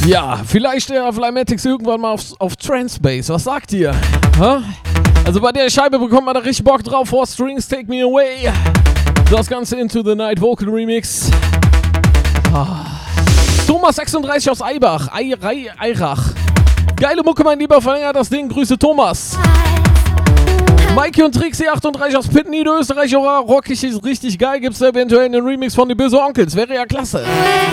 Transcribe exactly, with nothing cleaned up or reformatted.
Ja, vielleicht der Flymatics irgendwann mal auf, auf Transbase. Was sagt ihr? Ha? Also bei der Scheibe bekommt man da richtig Bock drauf. Four Strings, Take Me Away. Das Ganze Into the Night Vocal Remix. Ah. Thomas sechsunddreißig aus Eibach. Eirei, Eirach. Geile Mucke, mein Lieber. Verlängert das Ding. Grüße, Thomas. Mikey und Trixie achtunddreißig aus Pitten, Niederösterreich. Rockig ist richtig geil. Gibt's da eventuell einen Remix von die Böse Onkels? Wäre ja klasse.